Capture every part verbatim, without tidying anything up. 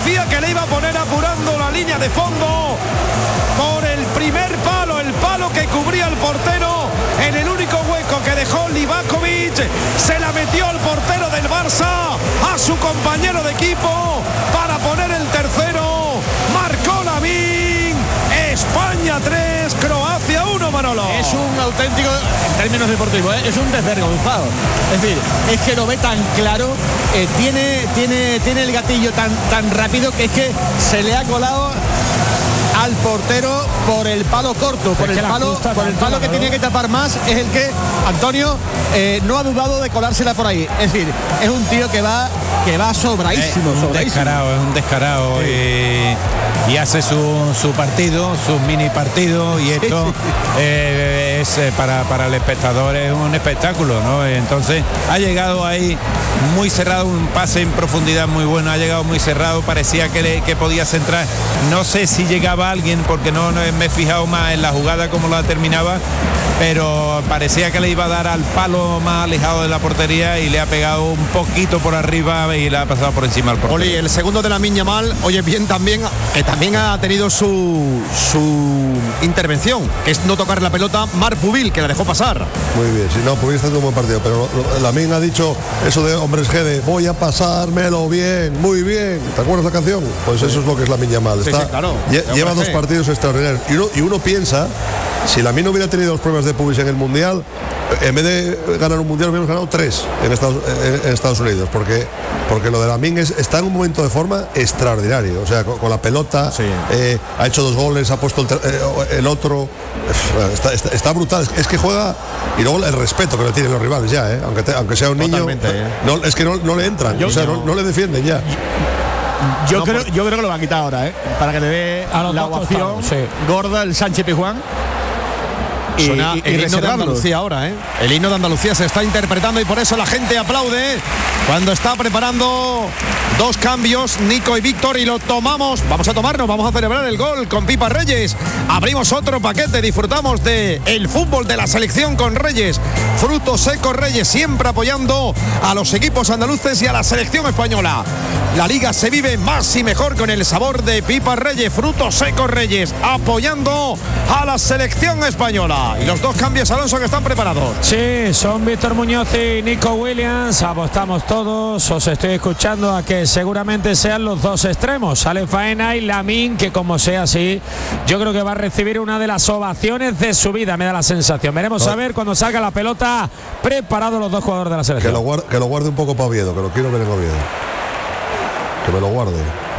parecía que le iba a poner apurando la línea de fondo por el primer palo, el palo que cubría el portero, en el único hueco que dejó Livakovic, se la metió al portero del Barça, a su compañero de equipo, para poner el tercero. Marcó Lamine. España tres, Croacia uno, Manolo. Es un auténtico, en términos deportivos, ¿eh? es un desvergonzado. Es decir, es que lo ve tan claro, eh, tiene, tiene, tiene el gatillo tan, tan rápido que es que se le ha colado al portero por el palo corto, por el palo, por el palo que tenía que tapar más, es el que Antonio eh, no ha dudado de colársela por ahí. Es decir, es un tío que va que va sobradísimo, es un sobradísimo. descarado, es un descarado, sí. y, y hace su, su partido, sus mini partidos, y esto sí, sí. Eh, es eh, para, para el espectador es un espectáculo, ¿no? Entonces ha llegado ahí muy cerrado, un pase en profundidad muy bueno, ha llegado muy cerrado, parecía que, le, que podía centrar, no sé si llegaba alguien porque no, no me he fijado más en la jugada como la terminaba, pero parecía que le iba a dar al palo más alejado de la portería y le ha pegado un poquito por arriba y le ha pasado por encima al portero. Oli, el segundo de Lamine Yamal, oye bien también, que también ha tenido su, su intervención, que es no tocar la pelota, Marc Pubil, que la dejó pasar. Muy bien, si no, Pubil está haciendo un buen partido, pero Lamine ha dicho eso de hombres G de voy a pasármelo bien, muy bien. ¿Te acuerdas la canción? Pues sí. Eso es lo que es Lamine Yamal. Sí, está, sí, claro. lle, lleva dos partidos extraordinarios. Y uno, y uno piensa, si Lamine hubiera tenido los problemas de Pubil en el Mundial, en vez de ganar un Mundial hubiéramos ganado tres en Estados, en, en Estados Unidos, porque, porque lo de Lamine es, está en un momento de forma extraordinario. O sea, con, con la pelota, sí. eh, ha hecho dos goles, ha puesto el, eh, el otro. Está, está, está brutal, es que juega, y luego el respeto que le tienen los rivales ya, ¿eh? aunque, te, aunque sea un niño, eh. no, es que no, no le entran, yo, o sea, no, no le defienden ya. Yo, no, creo, por... yo creo que lo va a quitar ahora, ¿eh? Para que le dé la ovación sí. gorda el Sánchez Pizjuán. Y, Suena y, el himno de Andalucía ahora, ¿eh? El himno de Andalucía se está interpretando y por eso la gente aplaude cuando está preparando dos cambios, Nico y Víctor, y lo tomamos. Vamos a tomarnos, vamos a celebrar el gol con Pipa Reyes. Abrimos otro paquete, disfrutamos de el fútbol de la selección con Reyes. Frutos secos Reyes, siempre apoyando a los equipos andaluces y a la selección española. La liga se vive más y mejor con el sabor de Pipa Reyes, frutos secos Reyes, apoyando a la selección española. Y los dos cambios, Alonso, que están preparados. Sí, son Víctor Muñoz y Nico Williams. Apostamos todos, os estoy escuchando a que seguramente sean los dos extremos. Sale Faena y Lamine, que como sea así, yo creo que va a recibir una de las ovaciones de su vida, me da la sensación. Veremos a ver cuando salga la pelota, preparados los dos jugadores de la selección. Que lo guarde, que lo guarde un poco para Oviedo, que lo quiero ver en Oviedo. Que me lo guarde.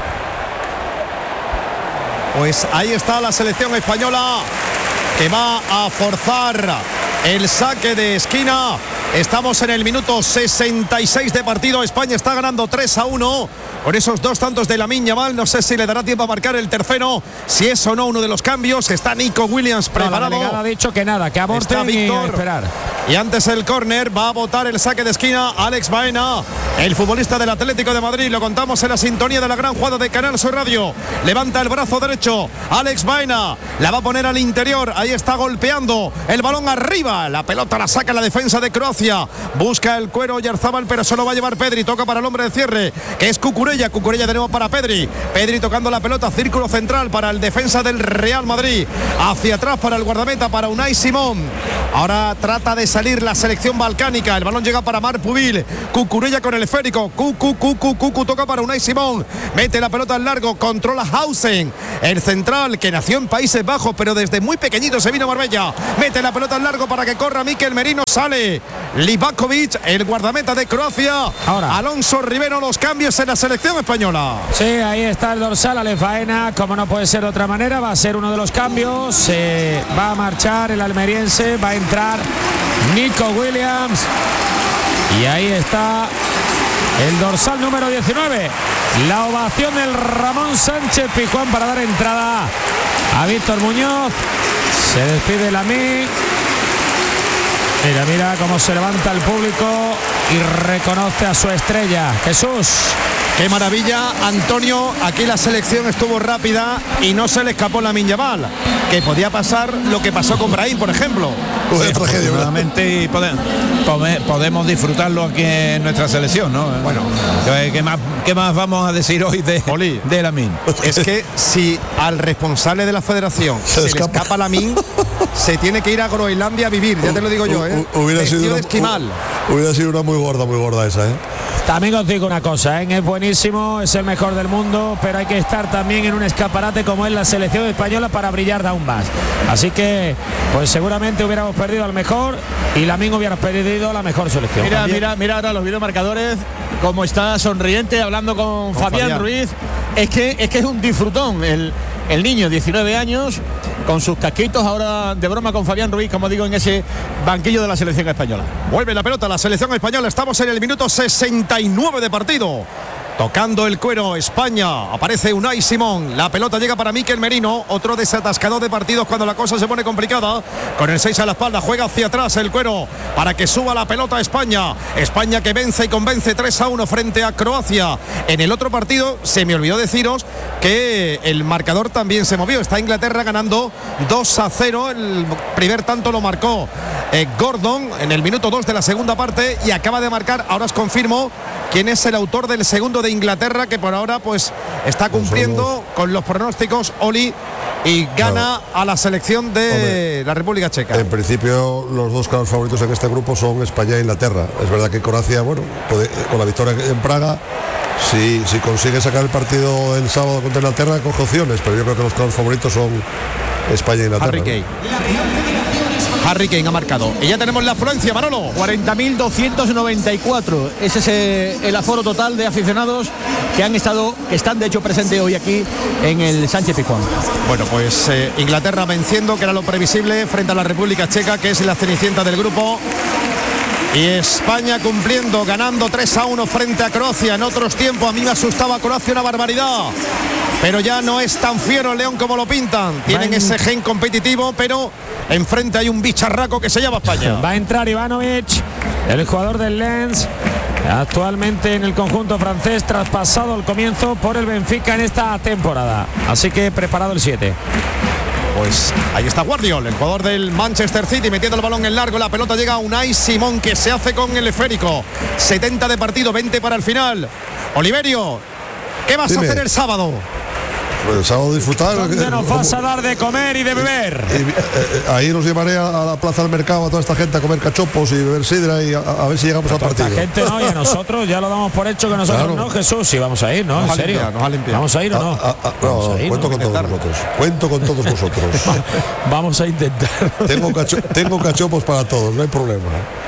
Pues ahí está la selección española, que va a forzar el saque de esquina. Estamos en el minuto sesenta y seis de partido. España está ganando tres a uno con esos dos tantos de Lamine Yamal. No sé si le dará tiempo a marcar el tercero, si es o no uno de los cambios. Está Nico Williams preparado. No, la ha dicho que nada, que aborten y a esperar. Y antes el córner, va a botar el saque de esquina Alex Baena, el futbolista del Atlético de Madrid. Lo contamos en la sintonía de la gran jugada de Canal Sur Radio. Levanta el brazo derecho Alex Baena, la va a poner al interior. Ahí está golpeando el balón arriba. La pelota la saca la defensa de Croacia. Busca el cuero Oyarzabal, pero solo va a llevar Pedri. Toca para el hombre de cierre, que es Cucurella. Cucurella de nuevo para Pedri. Pedri tocando la pelota, círculo central para el defensa del Real Madrid. Hacia atrás para el guardameta, para Unai Simón. Ahora trata de salir la selección balcánica. El balón llega para Marc Pubil. Cucurella con el esférico. Cucu, Cucu, Cucu toca para Unai Simón. Mete la pelota al largo. Controla Hausen, el central que nació en Países Bajos, pero desde muy pequeñito se vino a Marbella. Mete la pelota al largo para que corra Mikel Merino. Sale Livakovic, el guardameta de Croacia. Ahora Alonso Rivero, los cambios en la selección española. Sí, ahí está el dorsal, Ale Faena, como no puede ser de otra manera, va a ser uno de los cambios. Eh, va a marchar el almeriense, va a entrar Nico Williams. Y ahí está el dorsal número diecinueve. La ovación del Ramón Sánchez Pizjuán para dar entrada a Víctor Muñoz. Se despide Lamine. Mira, mira cómo se levanta el público y reconoce a su estrella. Jesús. Qué maravilla, Antonio. Aquí la selección estuvo rápida y no se le escapó Lamine Yamal, que podía pasar lo que pasó con Brahim, por ejemplo. Sí, afortunadamente, y pode, pode, podemos disfrutarlo aquí en nuestra selección, ¿no? Bueno, ¿qué más, qué más vamos a decir hoy de, de Lamine? Es que si al responsable de la federación se, se escapa. le escapa Lamine, se tiene que ir a Groenlandia a vivir, ya te lo digo yo, ¿eh? Hubiera sido, una, esquimal. hubiera sido una muy gorda, muy gorda esa, ¿eh? También os digo una cosa, ¿eh? Es buenísimo, es el mejor del mundo, pero hay que estar también en un escaparate como es la selección española para brillar aún más. Así que, pues seguramente hubiéramos perdido al mejor y Lamine hubiera perdido la mejor selección. Mira, también. mira, mira ahora los videomarcadores, cómo está sonriente hablando con, con Fabián, Fabián Ruiz. Es que es que es un disfrutón el, el niño, diecinueve años, con sus casquitos ahora de broma con Fabián Ruiz, como digo, en ese banquillo de la selección española. Vuelve la pelota la selección española, estamos en el minuto sesenta y nueve de partido. Tocando el cuero España, aparece Unai Simón, la pelota llega para Mikel Merino, otro desatascador de partidos cuando la cosa se pone complicada, con el seis a la espalda, juega hacia atrás el cuero para que suba la pelota a España, España que vence y convence tres a uno frente a Croacia. En el otro partido se me olvidó deciros que el marcador también se movió, está Inglaterra ganando dos a cero, el primer tanto lo marcó eh, Gordon en el minuto dos de la segunda parte y acaba de marcar, ahora os confirmo quién es el autor del segundo de Inglaterra, que por ahora pues está cumpliendo con los pronósticos, Oli, y gana no. a la selección de Hombre, la República Checa. En principio los dos claros favoritos en este grupo son España e Inglaterra. Es verdad que Croacia, bueno, puede, con la victoria en Praga, si, si consigue sacar el partido el sábado contra Inglaterra, coge opciones, pero yo creo que los claros favoritos son España e Inglaterra. Harry Kane. Harry Kane ha marcado. Y ya tenemos la afluencia, Manolo. cuarenta mil doscientos noventa y cuatro. Ese es eh, el aforo total de aficionados que han estado, que están de hecho presentes hoy aquí en el Sánchez Pizjuán. Bueno, pues eh, Inglaterra venciendo, que era lo previsible, frente a la República Checa, que es la cenicienta del grupo. Y España cumpliendo, ganando tres a uno frente a Croacia. En otros tiempos a mí me asustaba Croacia una barbaridad, pero ya no es tan fiero el León como lo pintan. Tienen ese gen competitivo, pero enfrente hay un bicharraco que se llama España. Va a entrar Ivanovic, el jugador del Lens, actualmente en el conjunto francés, traspasado al comienzo por el Benfica en esta temporada. Así que preparado el siete. Pues ahí está Guardiol, el jugador del Manchester City, metiendo el balón en largo. La pelota llega a Unai Simón, que se hace con el esférico. setenta de partido, veinte para el final. Oliverio, ¿qué vas Dime. a hacer el sábado? Pues el sábado disfrutar. ¿Dónde nos vas a dar de comer y de beber? Y, y, eh, ahí nos llevaré a, a la plaza del mercado a toda esta gente a comer cachopos y beber sidra y a, a ver si llegamos al partido. La gente no, y a nosotros ya lo damos por hecho que nosotros claro. no, Jesús, si vamos a ir, ¿no? Nos ¿En serio? Limpia, nos ¿Vamos a ir o no? A, a, a, no, no, ir, cuento ¿no? con todos vosotros. Cuento con todos vosotros. Vamos a intentar. Tengo, cacho, tengo cachopos para todos, no hay problema.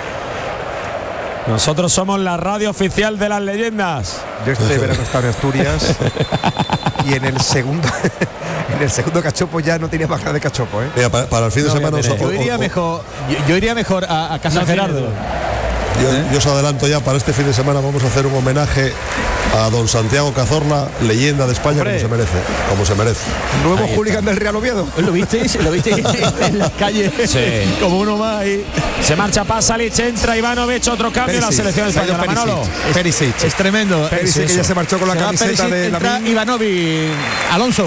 Nosotros somos la radio oficial de las leyendas. Yo este verano he estado en Asturias y en el segundo en el segundo cachopo ya no tenía más ganas de cachopo, ¿eh? Mira, para, para el fin de no, semana os, yo iría o, mejor yo, yo iría mejor a, a casa no, Gerardo. Yo, ¿Eh? yo os adelanto ya, para este fin de semana vamos a hacer un homenaje a don Santiago Cazorla, leyenda de España, Hombre. como se merece, como se merece. Nuevo hooligan del Real Oviedo. ¿Lo visteis? ¿Lo visteis en las calles? Sí. Como uno más ahí. Se marcha Pasalic, entra Ivanovic, otro cambio en la selección española. Manolo. Perisic. Es, es tremendo. Perisic, que ya se marchó con la camiseta de la entra Ivanovic. Alonso.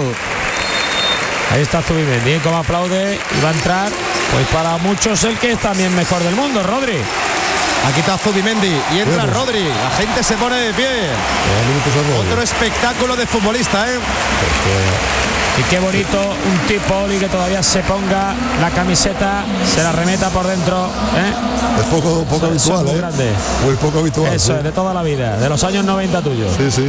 Ahí está Zubimendi, como aplaude y va a entrar, pues para muchos el que es también mejor del mundo, Rodri. Aquí está Zubimendi y entra bueno. Rodri. La gente se pone de pie. Otro espectáculo de futbolista, ¿eh? Y qué bonito un tipo, Oli, que todavía se ponga la camiseta, se la remeta por dentro, ¿eh? Es poco, poco eso, habitual, eso es muy, ¿eh? muy poco habitual. Eso sí. es de toda la vida, de los años noventa tuyos. Sí, sí.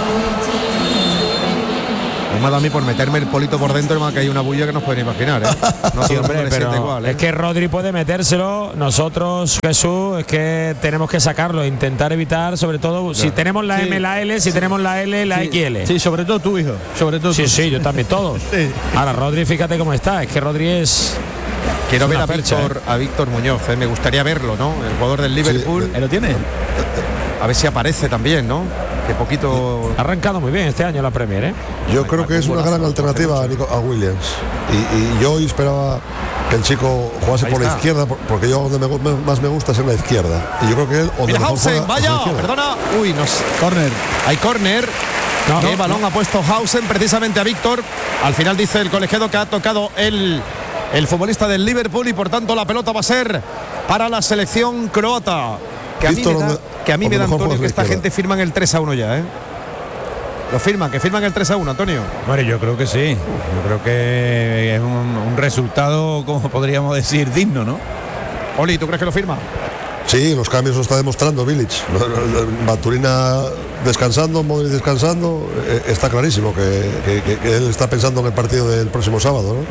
Me ha dado a mí por meterme el polito por dentro y me ha caído una bulla que no os pueden imaginar, ¿eh? No, sí, hombre, pero igual, ¿eh? Es que Rodri puede metérselo, nosotros, Jesús, es que tenemos que sacarlo, intentar evitar, sobre todo, si no. tenemos la sí. M, la L, si sí. tenemos la L, la sí. X L. Sí, sobre todo tú, hijo. Sobre todo sí, tú. sí, yo también, todos. Sí. Ahora, Rodri, fíjate cómo está, es que Rodri es... Quiero ver a Víctor, ¿eh? a Víctor Muñoz, ¿eh? Me gustaría verlo, ¿no? El jugador del Liverpool. Sí. ¿Lo tiene? A ver si aparece también, ¿no? que poquito... Ha arrancado muy bien este año la Premier, ¿eh? Yo creo que es una gran alternativa a, Nico, a Williams. Y, y yo esperaba que el chico jugase Ahí por está. la izquierda, porque yo donde me, más me gusta es en la izquierda. Y yo creo que él... Mira, Hausen, vaya, perdona. Uy, no sé. Córner. Hay córner. No, ¿Qué no, balón no. ha puesto Hausen precisamente a Víctor? Al final dice el colegiado que ha tocado el, el futbolista del Liverpool y por tanto la pelota va a ser para la selección croata. Que a mí Víctor, me da, donde- que a mí me donde da mejor Antonio, juega que es esta la gente izquierda. firman el tres a uno ya, ¿eh? Lo firman, que firman el tres a uno, Antonio. Bueno, yo creo que sí. Yo creo que es un, un resultado, como podríamos decir, digno, ¿no? Oli, ¿tú crees que lo firma? Sí, los cambios lo está demostrando Bilic. Maturina descansando, Modric descansando. Eh, está clarísimo que, que- que- que él está pensando en el partido del próximo sábado, ¿no?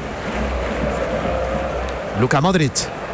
Luka Modric.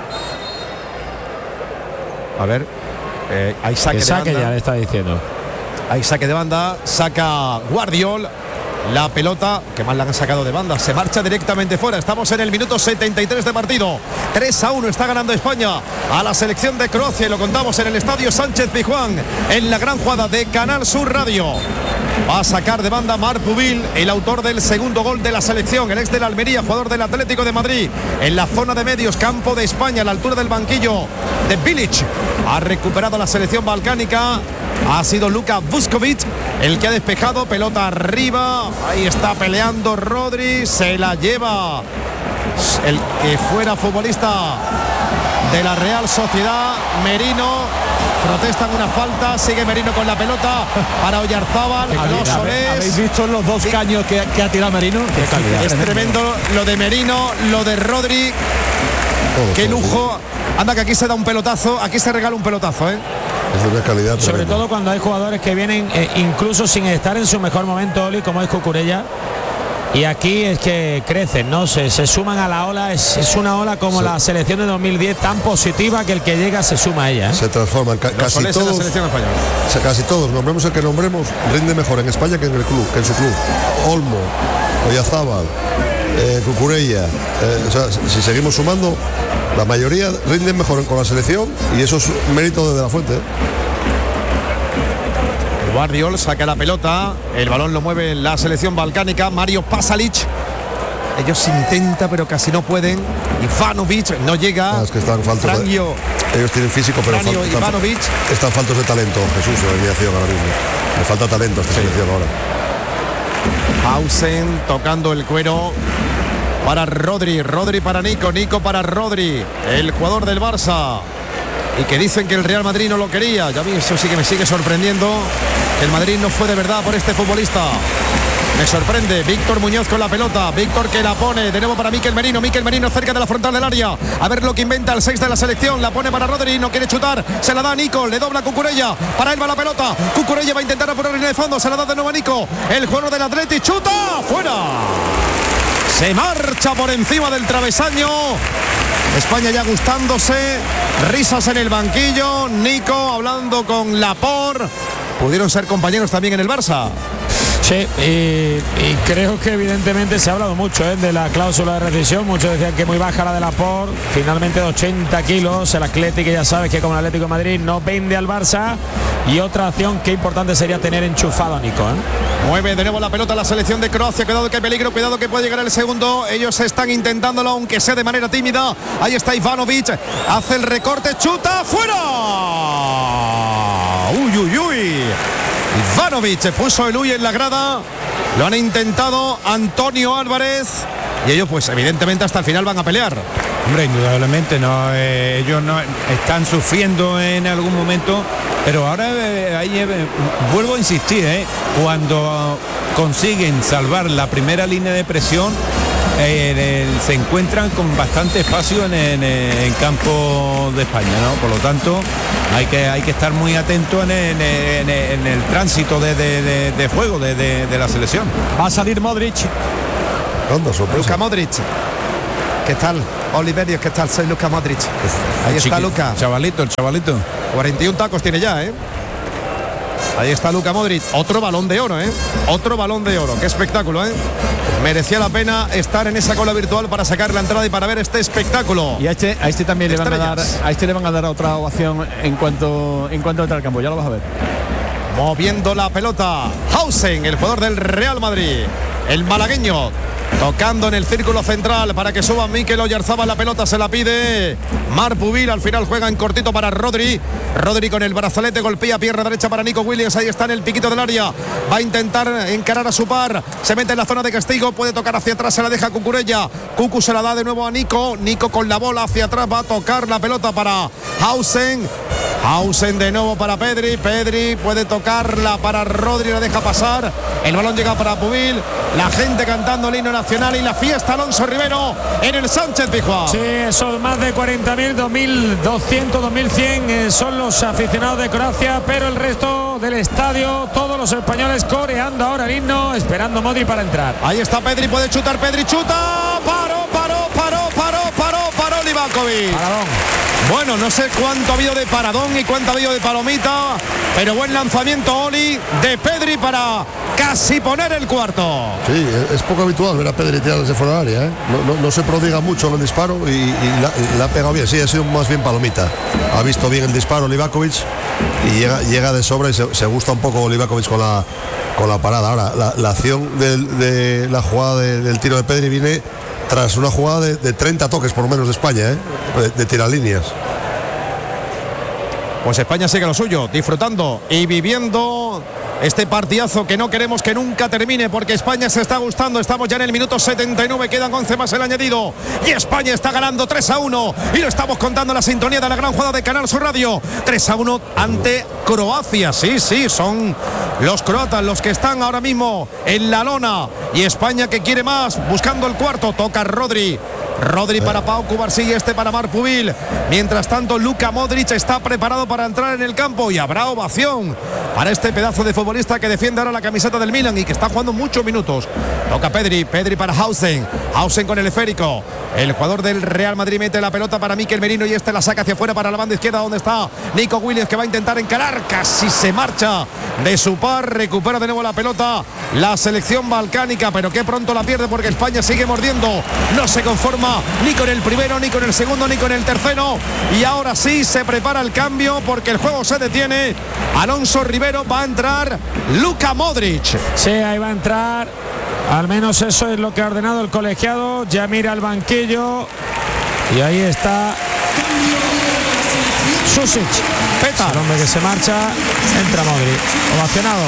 A ver. Eh, hay saque, Que de saque banda. ya le está diciendo. Hay saque de banda, saca Guardiol la pelota, que más la han sacado de banda, se marcha directamente fuera. Estamos en el minuto setenta y tres de partido. tres a uno está ganando España a la selección de Croacia y lo contamos en el estadio Sánchez Pizjuán, en la gran jugada de Canal Sur Radio. Va a sacar de banda Marc Pubil, el autor del segundo gol de la selección, el ex del Almería, jugador del Atlético de Madrid, en la zona de medios, campo de España, a la altura del banquillo de Bilic. Ha recuperado la selección balcánica. Ha sido Luka Vuskovic el que ha despejado, pelota arriba. Ahí está peleando Rodri, se la lleva el que fuera futbolista de la Real Sociedad, Merino. Protestan una falta, sigue Merino con la pelota para Oyarzábal, no Solés. ¿Habéis visto los dos caños que, que ha tirado Merino? Es tremendo lo de Merino, lo de Rodri. Todo, Qué todo. lujo. Anda que aquí se da un pelotazo, aquí se regala un pelotazo, ¿eh? Es de una calidad Sobre tremenda. todo cuando hay jugadores que vienen eh, incluso sin estar en su mejor momento, Oli, como es Cucurella. Y aquí es que crecen, ¿no? Se, se suman a la ola, es, es una ola como Sí. la selección de dos mil diez tan positiva que el que llega se suma a ella, ¿eh? Se transforman. Ca- Los casi Solés en la todos, selección española. o sea, casi todos, nombremos el que nombremos, rinde mejor en España que en el club, que en su club. Olmo, Oyazábal, eh, Cucurella. eh, o sea, si seguimos sumando, la mayoría rinden mejor con la selección y eso es mérito de De La Fuente. ¿eh? Guardiol saca la pelota, el balón lo mueve la selección balcánica, Mario Pasalic. Ellos intentan pero casi no pueden. Ivanovic no llega. Ah, es que están faltos de- Frangio, Ellos tienen físico, pero Franjo fal- están, Ivanovic. están faltos de talento, Jesús, en la alineación ahora mismo. Le falta talento a esta selección ahora. Hausen tocando el cuero para Rodri, Rodri para Nico, Nico para Rodri, el jugador del Barça. Y que dicen que el Real Madrid no lo quería. Ya vi, eso sí que me sigue sorprendiendo. Que el Madrid no fue de verdad por este futbolista. Me sorprende. Víctor Muñoz con la pelota. Víctor que la pone de nuevo para Mikel Merino. Mikel Merino cerca de la frontal del área. A ver lo que inventa el seis de la selección. La pone para Rodri. No quiere chutar. Se la da a Nico. Le dobla a Cucurella. Para él va la pelota. Cucurella va a intentar apurar línea de fondo. Se la da de nuevo a Nico. El jugador del Atleti. ¡Chuta! ¡Fuera! Se marcha por encima del travesaño. España ya gustándose. Risas en el banquillo. Nico hablando con Laporte. Pudieron ser compañeros también en el Barça. Sí, y, y creo que evidentemente se ha hablado mucho ¿eh? de la cláusula de rescisión. Muchos decían que muy baja la de Laporte. Finalmente de ochenta kilos. El Atlético, ya sabes que como el Atlético de Madrid no vende al Barça. Y otra acción que importante sería tener enchufado a Nico, ¿eh? Mueve de nuevo la pelota la selección de Croacia. Cuidado que hay peligro, cuidado que puede llegar el segundo. Ellos están intentándolo, aunque sea de manera tímida. Ahí está Ivanovic. Hace el recorte, chuta, fuera. Uy, uy, uy. Ivanovic puso el uy en la grada. Lo han intentado Antonio Álvarez. Y ellos, pues evidentemente hasta el final van a pelear. Hombre, indudablemente, no, eh, ellos no están sufriendo en algún momento, pero ahora eh, ahí, eh, vuelvo a insistir, eh, cuando consiguen salvar la primera línea de presión, eh, el- se encuentran con bastante espacio en, en, en campo de España, ¿no? Por lo tanto, hay que hay que estar muy atento en, en- en- en el tránsito de, de- de- de juego de, de- de la selección. Va a salir Modric. Anda, sorpresa. Luka Modric. ¿Qué tal? Oliverios, ¿qué tal? Soy Luka Modric. Ahí está Chiqui- Luka. Chavalito, el chavalito. cuarenta y uno tacos tiene ya, ¿eh? Ahí está Luka Modric. Otro balón de oro, ¿eh? Otro balón de oro. Qué espectáculo, ¿eh? Merecía la pena estar en esa cola virtual para sacar la entrada y para ver este espectáculo. Y a este, a este también le van a dar, Estrellas. a este le van a dar otra ovación en cuanto en cuanto entra al campo. Ya lo vas a ver. moviendo la pelota. Hausen, el jugador del Real Madrid. El malagueño tocando en el círculo central para que suba Mikel Oyarzabal. La pelota se la pide Marc Pubil. Al final juega en cortito para Rodri. Rodri con el brazalete, golpea pierna derecha para Nico Williams. Ahí está en el piquito del área. Va a intentar encarar a su par. Se mete en la zona de castigo. Puede tocar hacia atrás. Se la deja Cucurella. Cucu se la da de nuevo a Nico. Nico con la bola hacia atrás. Va a tocar la pelota para Hausen. Hausen de nuevo para Pedri. Pedri puede tocarla para Rodri. La deja pasar. El balón llega para Pubil. La gente cantando el himno nacional y la fiesta Alonso Rivero en el Sánchez Pizjuán. Sí, son más de cuarenta mil, dos mil doscientos, dos mil cien eh, son los aficionados de Croacia, pero el resto del estadio, todos los españoles coreando ahora el himno, esperando Modric para entrar. Ahí está Pedri, puede chutar, Pedri chuta, paró, paró, paró, paró, paró, paró Livakovic. Paradón. Bueno, no sé cuánto ha habido de paradón y cuánto ha habido de palomita, pero buen lanzamiento, Oli, de Pedri para casi poner el cuarto. Sí, es poco habitual ver a Pedri tirar desde fuera del área, ¿eh? no, no, no se prodiga mucho en el disparo y, y la, la ha pegado bien. Sí, ha sido más bien palomita. Ha visto bien el disparo Livakovic y llega, llega de sobra y se, se gusta un poco Livakovic con la, con la parada. Ahora, la, la acción del, de la jugada de, del tiro de Pedri viene tras una jugada de, de treinta toques por lo menos de España, ¿eh? de, de tiralíneas. Pues España sigue lo suyo, disfrutando y viviendo este partidazo que no queremos que nunca termine, porque España se está gustando. Estamos ya en el minuto setenta y nueve, quedan once más el añadido y España está ganando tres a uno y lo estamos contando en la sintonía de la gran jugada de Canal Sur Radio. tres a uno ante Croacia. Sí, sí, son los croatas los que están ahora mismo en la lona y España que quiere más, buscando el cuarto. Toca Rodri. Rodri para Pau Cubarsí y este para Marc Pubil. Mientras tanto, Luka Modric está preparado para entrar en el campo y habrá ovación para este pedazo de futbolista que defiende ahora la camiseta del Milan y que está jugando muchos minutos. Toca Pedri, Pedri para Hausen. Hausen con el esférico. El jugador del Real Madrid mete la pelota para Mikel Merino y este la saca hacia afuera para la banda izquierda donde está Nico Williams, que va a intentar encarar. Casi se marcha de su par. Recupera de nuevo la pelota la selección balcánica, pero que pronto la pierde porque España sigue mordiendo. No se conforma ni con el primero, ni con el segundo, ni con el tercero. Y ahora sí se prepara el cambio porque el juego se detiene. Alonso Rivero, va a entrar Luka Modric. Sí, ahí va a entrar. Al menos eso es lo que ha ordenado el colegiado. Ya mira al banquillo. Y ahí está Susic. Peta. El hombre que se marcha. Entra Modric. Ovacionado.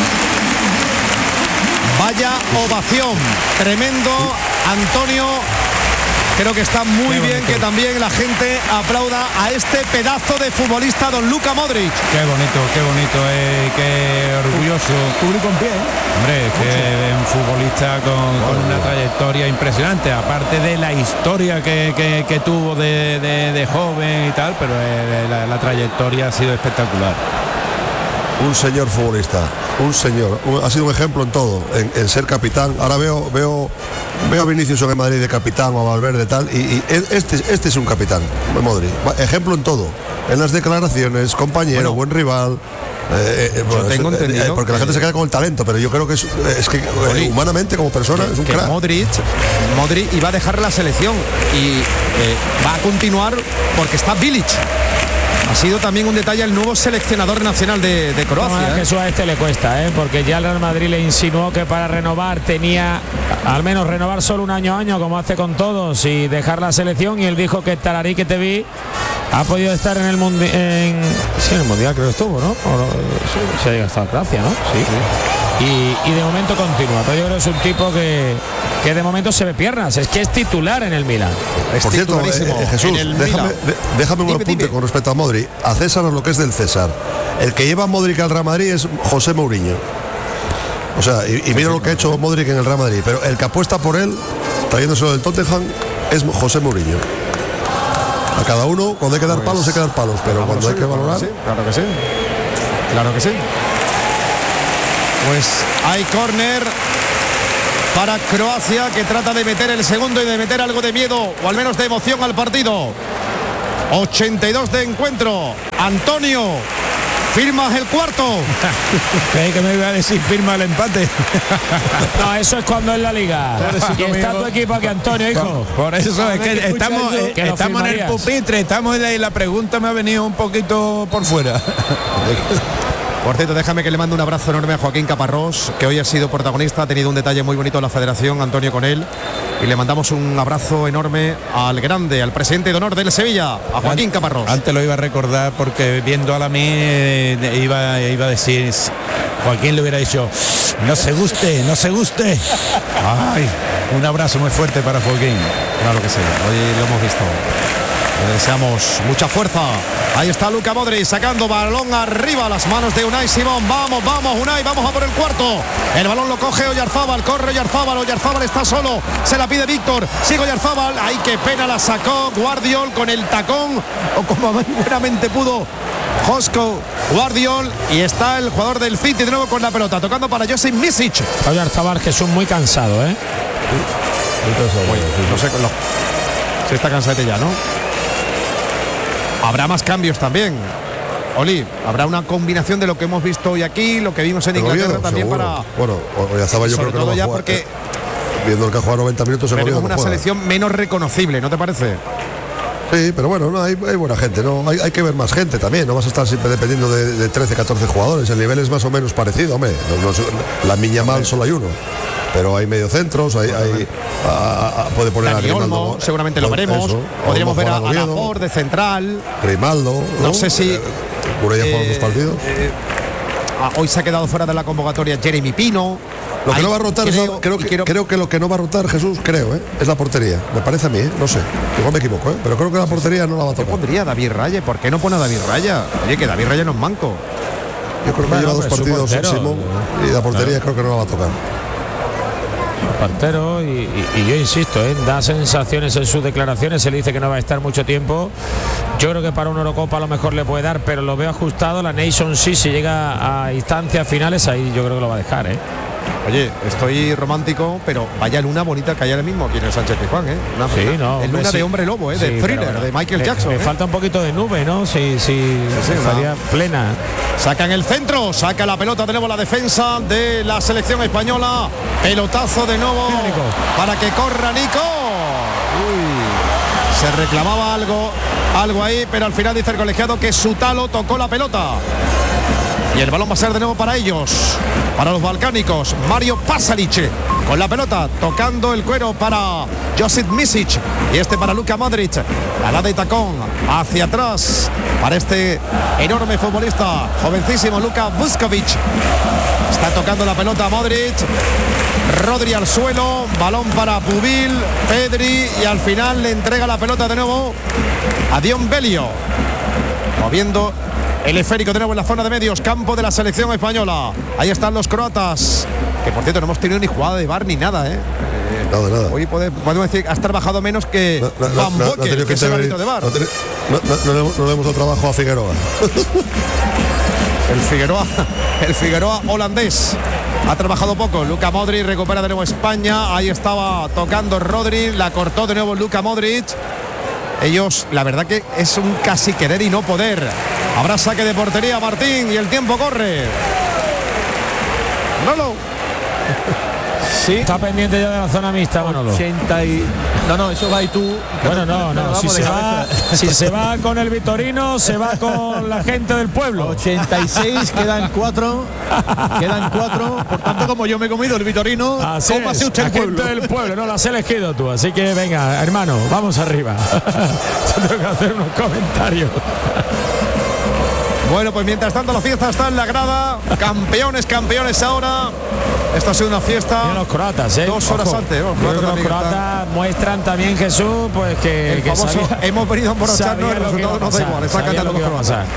Vaya ovación. Tremendo, Antonio. Creo que está muy bien que también la gente aplauda a este pedazo de futbolista, don Luka Modric. Qué bonito, qué bonito, eh, qué orgulloso. Público en pie, ¿eh? Hombre, es que es un futbolista con, con una trayectoria impresionante, aparte de la historia que, que, que tuvo de, de, de joven y tal, pero eh, la, la trayectoria ha sido espectacular. Un señor futbolista, un señor, un, ha sido un ejemplo en todo, en, en ser capitán. Ahora veo veo veo a Vinicius en el Madrid de capitán o a Valverde tal, y, y este, este es un capitán, Modric, ejemplo en todo, en las declaraciones, compañero, bueno, buen rival. Eh, eh, bueno, tengo es, entendido eh, porque la gente se queda con el talento, pero yo creo que es, es que eh, humanamente como persona que, es un que crack. Modric, Modric iba a dejar la selección y eh, va a continuar porque está Bilic. Ha sido también un detalle el nuevo seleccionador nacional de, de Croacia. No, ¿eh? Jesús, a este le cuesta, ¿eh? Porque ya el Real Madrid le insinuó que para renovar tenía, al menos renovar solo un año a año, como hace con todos, y dejar la selección. Y él dijo que Tararí, que te vi, ha podido estar en el mundial, en, sí, en el mundial creo que estuvo, ¿no? O, sí, se ha llegado hasta Croacia, ¿no? Sí. sí. Y, y de momento continúa, pero yo creo que es un tipo que, que de momento se ve piernas, es que es titular en el Milan. Es Por cierto, eh, eh, Jesús, déjame, de, déjame un dime, apunte dime. con respecto a Modric. A César lo que es del César. El que lleva a Modric al Real Madrid es José Mourinho. O sea, y, y mira lo que ha hecho Modric en el Real Madrid, pero el que apuesta por él, trayéndoselo del Tottenham, es José Mourinho. A cada uno, cuando hay que dar pues, palos, hay que dar palos, pero cuando hay que valorar... Sí, claro que sí, claro que sí. Pues hay córner para Croacia, que trata de meter el segundo y de meter algo de miedo o al menos de emoción al partido. ochenta y dos de encuentro. Antonio, ¿firmas el cuarto? Creí que me iba a decir firma el empate. No, eso es cuando es la liga. Y está tu equipo aquí, Antonio, hijo. Por, por eso es que estamos, eso, que estamos en el pupitre, estamos en la, y la pregunta me ha venido un poquito por fuera. Por cierto, déjame que le mande un abrazo enorme a Joaquín Caparrós, que hoy ha sido protagonista, ha tenido un detalle muy bonito en la Federación, Antonio, con él, y le mandamos un abrazo enorme al grande, al presidente de honor del Sevilla, a Joaquín Caparrós. Antes lo iba a recordar porque viendo a la mí eh, iba, iba a decir, Joaquín le hubiera dicho, no se guste, no se guste. Ay, un abrazo muy fuerte para Joaquín. Claro que sí, hoy lo hemos visto. Le deseamos mucha fuerza. Ahí está Luka Modric sacando balón arriba a las manos de Unai Simón. Vamos, vamos, Unai, vamos a por el cuarto. El balón lo coge Oyarzábal, corre Oyarzábal, Oyarzábal está solo, se la pide Víctor, sigue Oyarzábal. Ay, qué pena, la sacó Guardiol con el tacón, o como buenamente pudo Josko Guardiol, y está el jugador del City de nuevo con la pelota, tocando para Josip Misic. Oyarzábal, que es un muy cansado, ¿eh? Oye, no sé, lo, si está cansadete ya, ¿no? Habrá más cambios también. Oli, habrá una combinación de lo que hemos visto hoy aquí, lo que vimos en Inglaterra Oviedo, también seguro. para. Bueno, Oyarzábal yo creo que no va a ya jugar, porque eh, viendo el que ha jugado noventa minutos en tenemos Oviedo, una no juega. selección menos reconocible, ¿no te parece? Sí, pero bueno, no, hay, hay buena gente, no hay, hay que ver más gente también, no vas a estar siempre dependiendo de, de trece, catorce jugadores, el nivel es más o menos parecido, hombre, no, no, la Miña Mal solo hay uno, pero hay mediocentros, hay, hay a, a, puede poner Dani a Grimaldo, Olmo, seguramente lo puede- veremos, eso, podríamos Olmo ver a, juega en a Oviedo, Laporte de central. Grimaldo, No sé si Eh, Burella juega eh, dos partidos. eh, ah, hoy se ha quedado fuera de la convocatoria Jeremy Pino. Lo que Ahí no va a rotar, creo, es la- creo, y que, quiero- creo que lo que no va a rotar, Jesús, creo, ¿eh? es la portería. Me parece a mí, ¿eh? no sé. Igual me equivoco, ¿eh? pero creo que la portería no la va a Yo tocar. pondría a David Raya. ¿Por qué no pone a David Raya? Oye, que David Raya no es manco. Yo creo que Bueno, lleva dos hombre, su partidos portero. Simón y la portería creo que no la va a tocar. Partero y, y- y yo insisto, ¿eh? da sensaciones en sus declaraciones, se le dice que no va a estar mucho tiempo. Yo creo que para una Eurocopa a lo mejor le puede dar, pero lo veo ajustado. La Nation sí, si llega a instancias finales, ahí yo creo que lo va a dejar, ¿eh? Oye, estoy romántico, pero vaya luna bonita que hay ahora mismo aquí en el Sánchez Pizjuán, ¿eh? Una, Sí, una- no, el hombre, luna sí. de hombre lobo, ¿eh? Sí, de pero Thriller, bueno, de Michael le- Jackson. Le ¿eh? falta un poquito de nube, ¿no? Si, si sí, estaría una- plena. Sacan el centro, saca la pelota de nuevo la defensa de la selección española. Pelotazo de nuevo Mira, Nico. para que corra Nico. Uy, se reclamaba algo, algo ahí, pero al final dice el colegiado que Sutalo tocó la pelota. Y el balón va a ser de nuevo para ellos, para los balcánicos. Mario Pasalic con la pelota, tocando el cuero para Josip Misic. Y este para Luka Modric. La de tacón hacia atrás para este enorme futbolista, jovencísimo Luka Vuskovic. Está tocando la pelota Modric. Rodri al suelo, balón para Pubil, Pedri, y al final le entrega la pelota de nuevo a Dion Belio. Moviendo el esférico de nuevo en la zona de medios, campo de la selección española. Ahí están los croatas, que por cierto no hemos tenido ni jugada de bar ni nada, ¿eh? Nada, nada. Hoy pode- podemos decir, has trabajado menos que No, no, no, Van no, no ha Boekel, tenido que es el intervenir. árbitro de bar. No, tiene- no, no, no le- no le hemos dado trabajo a Figueroa. El Figueroa, el Figueroa holandés. Ha trabajado poco. Luka Modric recupera de nuevo España. Ahí estaba tocando Rodri. La cortó de nuevo Luka Modric. Ellos, la verdad que es un casi querer y no poder. Habrá saque de portería, Martín, y el tiempo corre. Rolo. Sí. Está pendiente ya de la zona mixta, Manolo. ochenta y... No, no, eso va y tú. Bueno, no, Pero no. Si vamos se, de va, cabeza. si se va con el Vitorino, se va con la gente del pueblo. ochenta y seis, quedan cuatro. Quedan cuatro. Por tanto, como yo me he comido el Vitorino, Así cómase es, usted la el pueblo. gente del pueblo, no la has elegido tú. Así que venga, hermano, vamos arriba. Yo tengo que hacer unos comentarios. Bueno, pues mientras tanto la fiesta está en la grada. Campeones, campeones ahora. Esta ha sido una fiesta. Y los croatas, ¿eh? Dos horas Ojo. antes, bueno, Yo creo que los también croatas muestran también, Jesús, pues que, El que famoso, sabía- hemos venido a emborracharnos, sabía el lo que iba resultado a nos da pasar, igual. Está sabía cantando lo que los iba a croatas.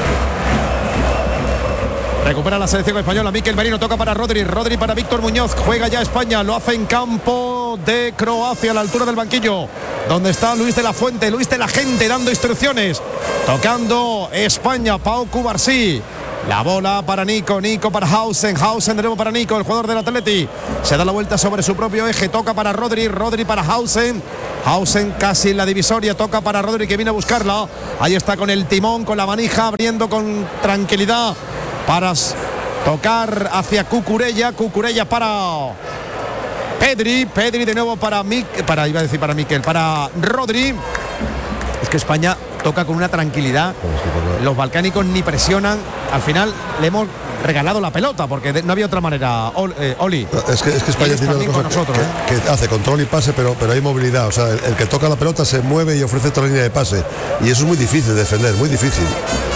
pasar. Recupera la selección española. Mikel Merino toca para Rodri. Rodri para Víctor Muñoz. Juega ya España. Lo hace en campo de Croacia, a la altura del banquillo, donde está Luis de la Fuente, Luis de la Gente, dando instrucciones. Tocando España, Pau Cubarsí. La bola para Nico, Nico para Hausen, Hausen de nuevo para Nico, el jugador del Atleti. Se da la vuelta sobre su propio eje, toca para Rodri, Rodri para Hausen. Hausen casi en la divisoria, toca para Rodri que viene a buscarla. Ahí está con el timón, con la manija, abriendo con tranquilidad para s- tocar hacia Cucurella, Cucurella para Pedri, Pedri de nuevo para Mic, para iba a decir para Miquel, para Rodri. Es que España toca con una tranquilidad. Los balcánicos ni presionan. al final le hemos regalado la pelota porque de, no había otra manera. Ol, eh, Oli. Es que, es que España tiene una cosa nosotros, que, ¿eh? que hace control y pase, pero, pero hay movilidad. O sea, el, el que toca la pelota se mueve y ofrece otra línea de pase. Y eso es muy difícil de defender, muy difícil.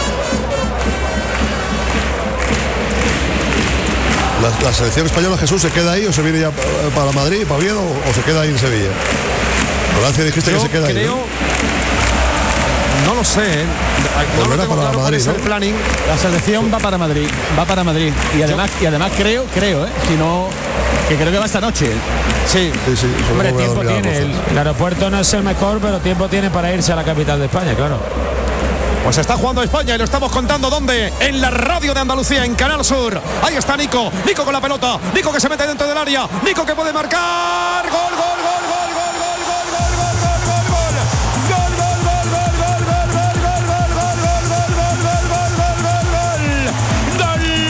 La, la selección española, Jesús, ¿se queda ahí o se viene ya para Madrid, para Oviedo, o, o se queda ahí en Sevilla? Gracia, dijiste Yo que se queda creo, ahí, ¿no? No lo sé, ¿eh? No lo tengo para claro Madrid, cuál es ¿no? el planning. La selección va para Madrid, va para Madrid. Y además, y además creo, creo, ¿eh? Si no, que creo que va esta noche. Sí, Sí, sí, solo Hombre, me voy a tiempo dormir a tiene. las El, doce. el aeropuerto no es el mejor, pero tiempo tiene para irse a la capital de España, claro. pues está jugando España y lo estamos contando ¿dónde? En la radio de Andalucía, en Canal Sur. Ahí está Nico, Nico con la pelota, Nico que se mete dentro del área, Nico que puede marcar, gol, gol, gol, gol.